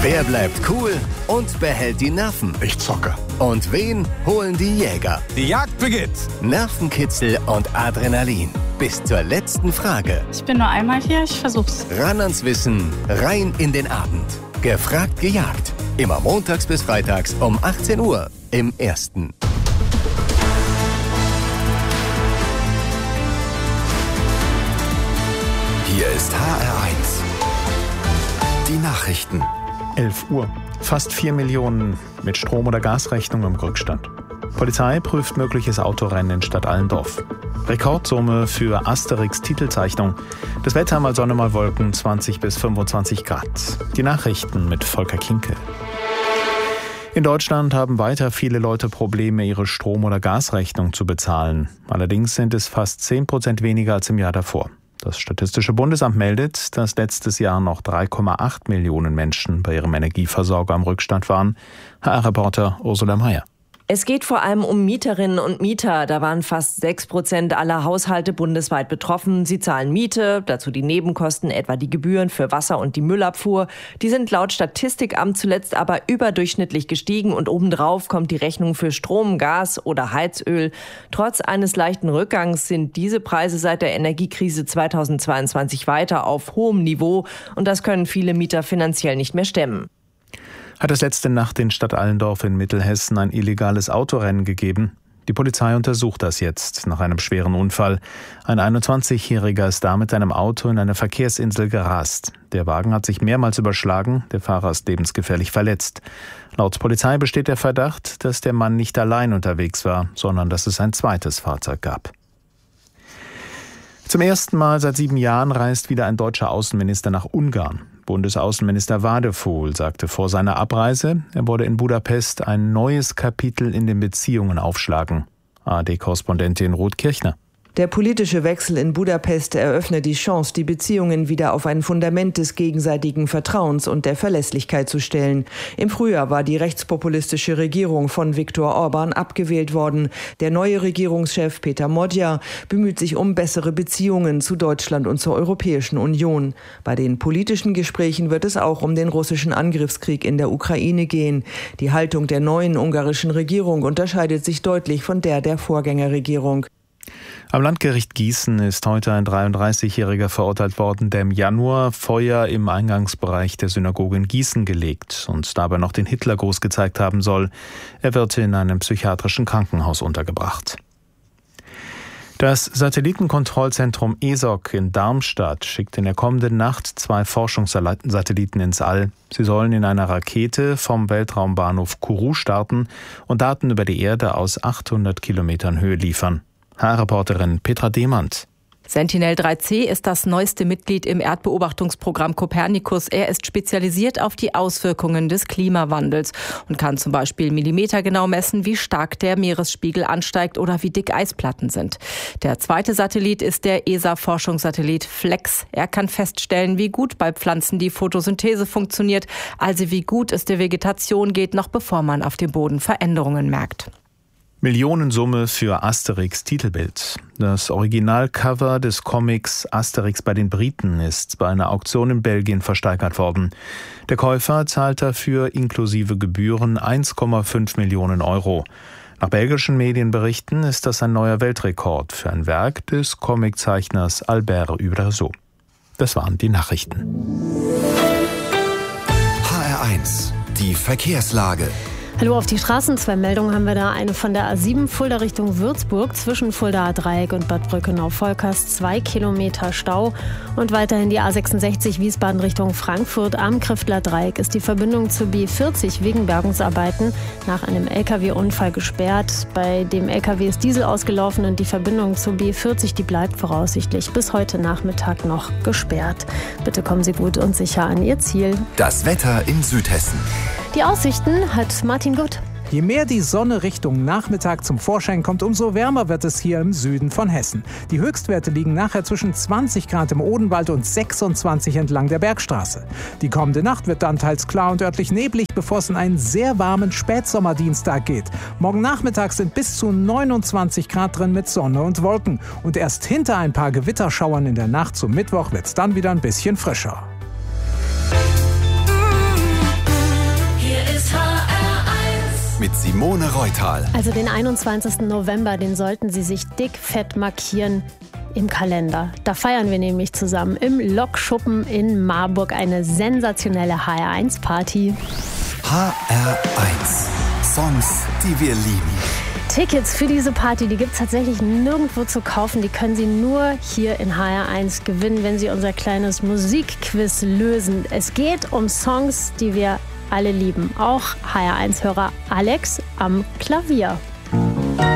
Wer bleibt cool und behält die Nerven? Ich zocke. Und wen holen die Jäger? Die Jagd beginnt. Nervenkitzel und Adrenalin. Bis zur letzten Frage. Ich bin nur einmal hier, ich versuch's. Ran ans Wissen, rein in den Abend. Gefragt, gejagt. Immer montags bis freitags um 18 Uhr im Ersten. Hier ist HR1. Die Nachrichten. 11 Uhr. Fast 4 Millionen mit Strom- oder Gasrechnung im Rückstand. Polizei prüft mögliches Autorennen in Stadt Allendorf. Rekordsumme für Asterix-Titelzeichnung. Das Wetter mal Sonne, mal Wolken, 20 bis 25 Grad. Die Nachrichten mit Volker Kinkel. In Deutschland haben weiter viele Leute Probleme, ihre Strom- oder Gasrechnung zu bezahlen. Allerdings sind es fast 10% weniger als im Jahr davor. Das Statistische Bundesamt meldet, dass letztes Jahr noch 3,8 Millionen Menschen bei ihrem Energieversorger am Rückstand waren. HR-Reporter Ursula Mayer. Es geht vor allem um Mieterinnen und Mieter. Da waren fast 6% aller Haushalte bundesweit betroffen. Sie zahlen Miete, dazu die Nebenkosten, etwa die Gebühren für Wasser und die Müllabfuhr. Die sind laut Statistikamt zuletzt aber überdurchschnittlich gestiegen und obendrauf kommt die Rechnung für Strom, Gas oder Heizöl. Trotz eines leichten Rückgangs sind diese Preise seit der Energiekrise 2022 weiter auf hohem Niveau und das können viele Mieter finanziell nicht mehr stemmen. Hat es letzte Nacht in Stadt Allendorf in Mittelhessen ein illegales Autorennen gegeben? Die Polizei untersucht das jetzt nach einem schweren Unfall. Ein 21-Jähriger ist da mit einem Auto in eine Verkehrsinsel gerast. Der Wagen hat sich mehrmals überschlagen, der Fahrer ist lebensgefährlich verletzt. Laut Polizei besteht der Verdacht, dass der Mann nicht allein unterwegs war, sondern dass es ein zweites Fahrzeug gab. Zum ersten Mal seit 7 Jahren reist wieder ein deutscher Außenminister nach Ungarn. Bundesaußenminister Wadephol sagte vor seiner Abreise, er wolle in Budapest ein neues Kapitel in den Beziehungen aufschlagen. ARD-Korrespondentin Ruth Kirchner. Der politische Wechsel in Budapest eröffnet die Chance, die Beziehungen wieder auf ein Fundament des gegenseitigen Vertrauens und der Verlässlichkeit zu stellen. Im Frühjahr war die rechtspopulistische Regierung von Viktor Orban abgewählt worden. Der neue Regierungschef Peter Modja bemüht sich um bessere Beziehungen zu Deutschland und zur Europäischen Union. Bei den politischen Gesprächen wird es auch um den russischen Angriffskrieg in der Ukraine gehen. Die Haltung der neuen ungarischen Regierung unterscheidet sich deutlich von der Vorgängerregierung. Am Landgericht Gießen ist heute ein 33-Jähriger verurteilt worden, der im Januar Feuer im Eingangsbereich der Synagoge in Gießen gelegt und dabei noch den Hitlergruß gezeigt haben soll. Er wird in einem psychiatrischen Krankenhaus untergebracht. Das Satellitenkontrollzentrum ESOC in Darmstadt schickt in der kommenden Nacht 2 Forschungssatelliten ins All. Sie sollen in einer Rakete vom Weltraumbahnhof Kourou starten und Daten über die Erde aus 800 Kilometern Höhe liefern. HR-Reporterin Petra Demand. Sentinel-3C ist das neueste Mitglied im Erdbeobachtungsprogramm Copernicus. Er ist spezialisiert auf die Auswirkungen des Klimawandels und kann zum Beispiel millimetergenau messen, wie stark der Meeresspiegel ansteigt oder wie dick Eisplatten sind. Der zweite Satellit ist der ESA-Forschungssatellit FLEX. Er kann feststellen, wie gut bei Pflanzen die Photosynthese funktioniert, also wie gut es der Vegetation geht, noch bevor man auf dem Boden Veränderungen merkt. Millionensumme für Asterix Titelbild. Das Originalcover des Comics Asterix bei den Briten ist bei einer Auktion in Belgien versteigert worden. Der Käufer zahlt dafür inklusive Gebühren 1,5 Millionen Euro. Nach belgischen Medienberichten ist das ein neuer Weltrekord für ein Werk des Comiczeichners Albert Uderzo. Das waren die Nachrichten. HR1, die Verkehrslage. Hallo, auf die Straßen. 2 Meldungen haben wir da. Eine von der A7 Fulda Richtung Würzburg zwischen Fuldaer Dreieck und Bad Brückenau-Volkers 2 Kilometer Stau. Und weiterhin die A66 Wiesbaden Richtung Frankfurt am Kriftler Dreieck ist die Verbindung zur B40 wegen Bergungsarbeiten nach einem LKW-Unfall gesperrt. Bei dem LKW ist Diesel ausgelaufen und die Verbindung zur B40, die bleibt voraussichtlich bis heute Nachmittag noch gesperrt. Bitte kommen Sie gut und sicher an Ihr Ziel. Das Wetter in Südhessen. Die Aussichten hat Martin Gutt. Je mehr die Sonne Richtung Nachmittag zum Vorschein kommt, umso wärmer wird es hier im Süden von Hessen. Die Höchstwerte liegen nachher zwischen 20 Grad im Odenwald und 26 entlang der Bergstraße. Die kommende Nacht wird dann teils klar und örtlich neblig, bevor es in einen sehr warmen Spätsommerdienstag geht. Morgen Nachmittag sind bis zu 29 Grad drin mit Sonne und Wolken. Und erst hinter ein paar Gewitterschauern in der Nacht zum Mittwoch wird es dann wieder ein bisschen frischer. mit Simone Reutal. Also den 21. November, den sollten Sie sich dick fett markieren im Kalender. Da feiern wir nämlich zusammen im Lokschuppen in Marburg eine sensationelle HR1-Party. HR1. Songs, die wir lieben. Tickets für diese Party, die gibt es tatsächlich nirgendwo zu kaufen. Die können Sie nur hier in HR1 gewinnen, wenn Sie unser kleines Musikquiz lösen. Es geht um Songs, die wir alle lieben. Auch HR1-Hörer Alex am Klavier.